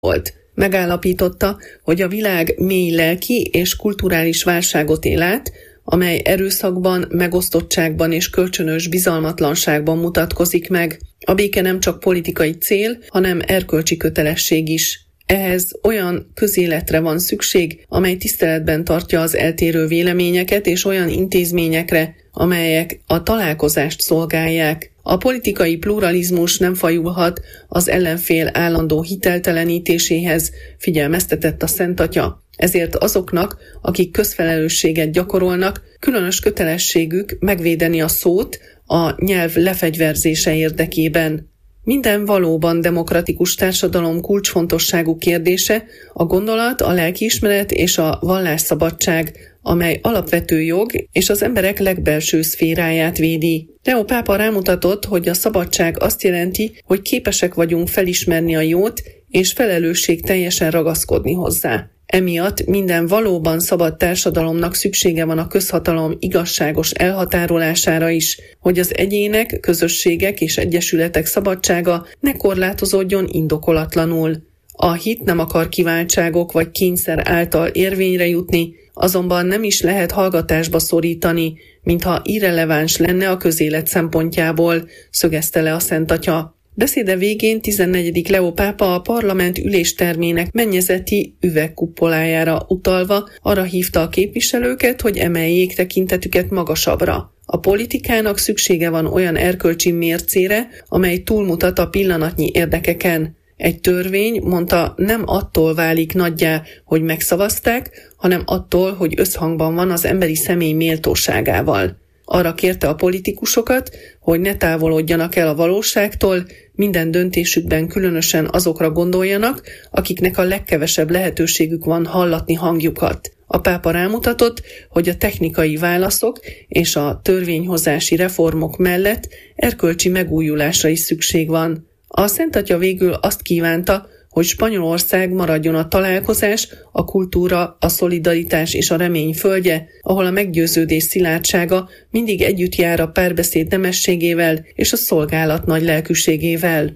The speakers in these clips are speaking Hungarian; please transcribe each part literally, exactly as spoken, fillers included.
volt. Megállapította, hogy a világ mély lelki és kulturális válságot él át, amely erőszakban, megosztottságban és kölcsönös bizalmatlanságban mutatkozik meg. A béke nem csak politikai cél, hanem erkölcsi kötelesség is. Ehhez olyan közéletre van szükség, amely tiszteletben tartja az eltérő véleményeket, és olyan intézményekre, amelyek a találkozást szolgálják. A politikai pluralizmus nem fajulhat az ellenfél állandó hiteltelenítéséhez, figyelmeztetett a Szent Atya. Ezért azoknak, akik közfelelősséget gyakorolnak, különös kötelességük megvédeni a szót a nyelv lefegyverzése érdekében. Minden valóban demokratikus társadalom kulcsfontosságú kérdése a gondolat, a lelkiismeret és a vallásszabadság, amely alapvető jog és az emberek legbelső szféráját védi. Leó pápa rámutatott, hogy a szabadság azt jelenti, hogy képesek vagyunk felismerni a jót és felelősség teljesen ragaszkodni hozzá. Emiatt minden valóban szabad társadalomnak szüksége van a közhatalom igazságos elhatárolására is, hogy az egyének, közösségek és egyesületek szabadsága ne korlátozódjon indokolatlanul. A hit nem akar kiváltságok vagy kényszer által érvényre jutni, azonban nem is lehet hallgatásba szorítani, mintha irreleváns lenne a közélet szempontjából, szögezte le a Szent Atya. Beszéde végén tizennegyedik Leó pápa a parlament üléstermének mennyezeti üvegkupolájára utalva arra hívta a képviselőket, hogy emeljék tekintetüket magasabbra. A politikának szüksége van olyan erkölcsi mércére, amely túlmutat a pillanatnyi érdekeken. Egy törvény, mondta, nem attól válik nagyjá, hogy megszavazták, hanem attól, hogy összhangban van az emberi személy méltóságával. Arra kérte a politikusokat, hogy ne távolodjanak el a valóságtól, minden döntésükben különösen azokra gondoljanak, akiknek a legkevesebb lehetőségük van hallatni hangjukat. A pápa rámutatott, hogy a technikai válaszok és a törvényhozási reformok mellett erkölcsi megújulásra is szükség van. A Szent Atya végül azt kívánta, hogy Spanyolország maradjon a találkozás, a kultúra, a szolidaritás és a remény földje, ahol a meggyőződés szilárdsága mindig együtt jár a párbeszéd nemességével és a szolgálat nagy lelkűségével.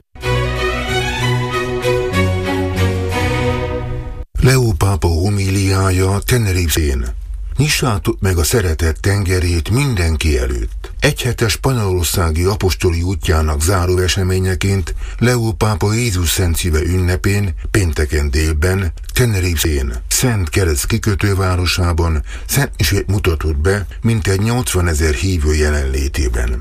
Leó pápa homíliája Tenerifén. Nyissátok meg a szeretet tengerét mindenki előtt. Egyhetes spanyolországi apostoli útjának záró eseményeként Leó pápa Jézus Szent Szíve ünnepén pénteken délben Tenerifén, Szent Kereszt kikötővárosában szent misét mutatott be mintegy nyolcvanezer hívő jelenlétében.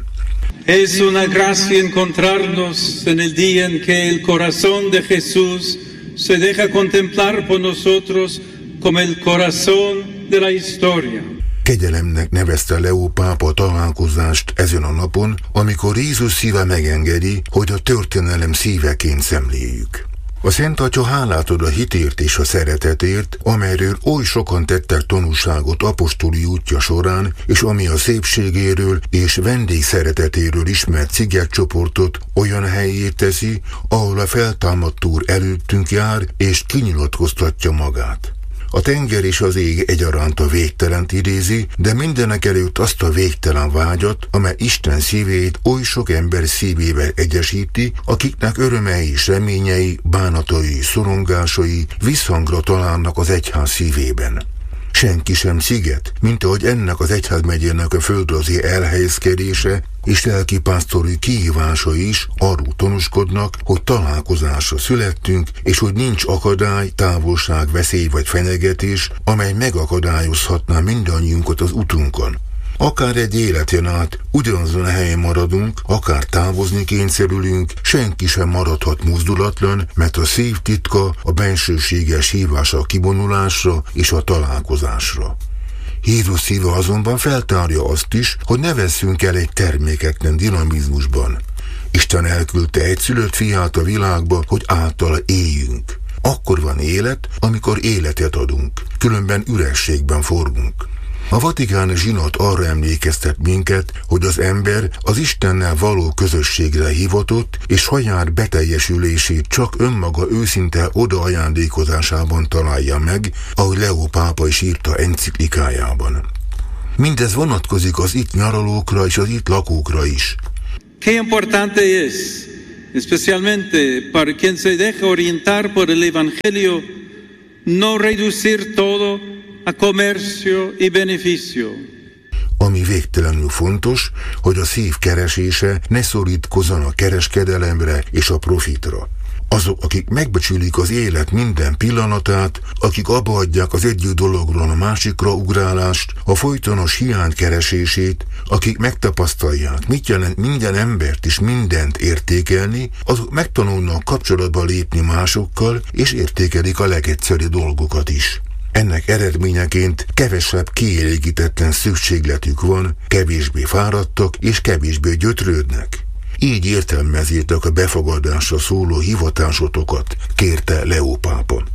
Es una gracia encontrarnos en el día en que el corazón de Jesús se deja contemplar por nosotros como el corazón de la historia. Kegyelemnek nevezte Leó pápa a találkozást ezen a napon, amikor Jézus szíve megengedi, hogy a történelem szíveként szemléljük. A Szent Atya hálát ad a hitért és a szeretetért, amelyről oly sokan tettek tanúságot apostoli útja során, és ami a szépségéről és vendégszeretetéről ismert szigetcsoportot olyan helyé teszi, ahol a feltámadt Úr előttünk jár és kinyilatkoztatja magát. A tenger és az ég egyaránt a végtelent idézi, de mindenek előtt azt a végtelen vágyat, amely Isten szívét oly sok ember szívével egyesíti, akiknek örömei és reményei, bánatai, szorongásai visszhangra találnak az egyház szívében. Senki sem sziget, mint ahogy ennek az egyházmegyének a földrajzi elhelyezkedése és lelkipásztori kihívása is arról tanúskodnak, hogy találkozásra születtünk, és hogy nincs akadály, távolság, veszély vagy fenyegetés, amely megakadályozhatná mindannyiunkat az utunkon. Akár egy életen át ugyanazon a helyen maradunk, akár távozni kényszerülünk, senki sem maradhat mozdulatlan, mert a szív titka a bensőséges hívása a kivonulásra és a találkozásra. Jézus szíve azonban feltárja azt is, hogy ne vesszünk el egy terméketlen dinamizmusban. Isten elküldte egyszülött fiát a világba, hogy általa éljünk. Akkor van élet, amikor életet adunk, különben ürességben forgunk. A vatikáni zsinat arra emlékeztet minket, hogy az ember az Istennel való közösségre hivatott, és saját beteljesülését csak önmaga őszinte odaajándékozásában találja meg, ahogy Leó pápa is írta enciklikájában. Mindez vonatkozik az itt nyaralókra és az itt lakókra is. Qué importante es especialmente para quien se deja orientar por el Evangelio, no reducir todo a comercio y beneficio. Ami végtelenül fontos, hogy a szív keresése ne szorítkozzon a kereskedelemre és a profitra. Azok, akik megbecsülik az élet minden pillanatát, akik abbaadják az egyik dologról a másikra ugrálást, a folytonos hiány keresését, akik megtapasztalják, mit jelent minden embert és mindent értékelni, azok megtanulnak kapcsolatba lépni másokkal, és értékelik a legegyszerűbb dolgokat is. Ennek eredményeként kevesebb kielégítetlen szükségletük van, kevésbé fáradtak és kevésbé gyötrődnek. Így értelmezzétek a befogadásra szóló hivatásotokat, kérte Leó pápa.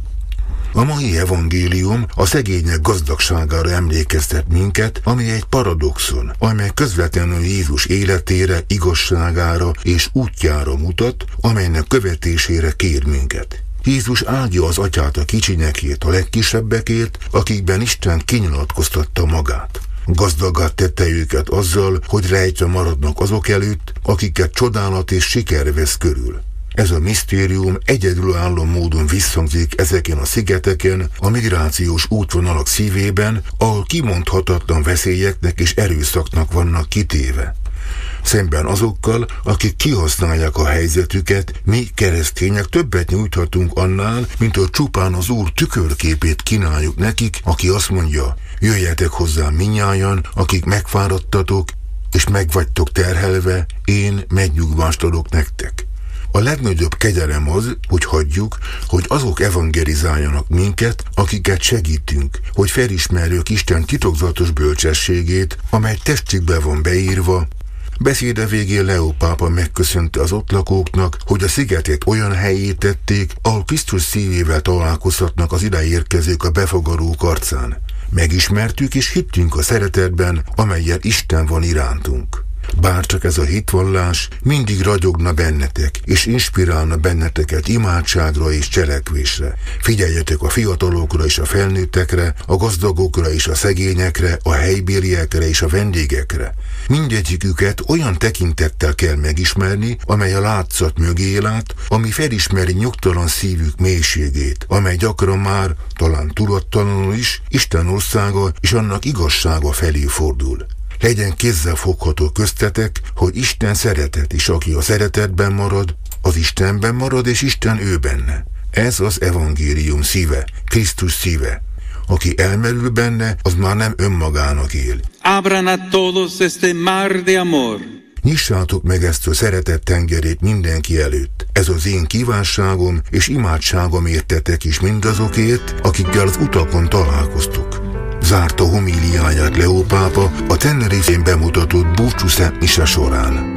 A mai evangélium a szegények gazdagságára emlékeztet minket, ami egy paradoxon, amely közvetlenül Jézus életére, igazságára és útjára mutat, amelynek követésére kér minket. Jézus áldja az atyát a kicsinyekért, a legkisebbekért, akikben Isten kinyilatkoztatta magát. Gazdagá tette őket azzal, hogy rejtve maradnak azok előtt, akiket csodálat és siker vesz körül. Ez a misztérium egyedülálló módon visszhangzik ezeken a szigeteken, a migrációs útvonalak szívében, ahol kimondhatatlan veszélyeknek és erőszaknak vannak kitéve. Szemben azokkal, akik kihasználják a helyzetüket, mi keresztények többet nyújthatunk annál, mint hogy csupán az Úr tükörképét kínáljuk nekik, aki azt mondja, jöjjetek hozzám minnyájan, akik megfáradtatok, és meg vagytok terhelve, én megnyugvást adok nektek. A legnagyobb kegyelem az, hogy hagyjuk, hogy azok evangelizáljanak minket, akiket segítünk, hogy felismerjük Isten titokzatos bölcsességét, amely testükbe van beírva. Beszéde végén Leó pápa megköszönte az ott lakóknak, hogy a szigetet olyan helyé tették, ahol Krisztus szívével találkozhatnak az ide érkezők a befogadók arcán. Megismertük és hittünk a szeretetben, amellyel Isten van irántunk. Bárcsak ez a hitvallás mindig ragyogna bennetek, és inspirálna benneteket imádságra és cselekvésre. Figyeljetek a fiatalokra és a felnőttekre, a gazdagokra és a szegényekre, a helybériekre és a vendégekre. Mindegyiküket olyan tekintettel kell megismerni, amely a látszat mögé lát, ami felismeri nyugtalan szívük mélységét, amely gyakran már, talán tudattalanul is, Isten országa és annak igazsága felé fordul. Legyen kézzel fogható köztetek, hogy Isten szeretet, és aki a szeretetben marad, az Istenben marad, és Isten ő benne. Ez az evangélium szíve, Krisztus szíve. Aki elmerül benne, az már nem önmagának él. Abran a todos este mar de amor. Nyissátok meg ezt a szeretet tengerét mindenki előtt. Ez az én kívánságom és imádságom értetek is mindazokért, akikkel az utakon találkoztuk. Zárta homíliáját Leó pápa a Tenerifén bemutatott búcsú szent mise során.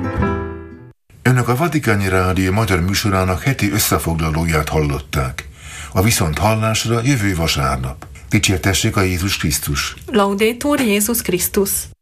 Önök a Vatikáni Rádió magyar műsorának heti összefoglalóját hallották. A viszont hallásra jövő vasárnap. Dicsértessék a Jézus Krisztus! Laudetur Jézus Krisztus!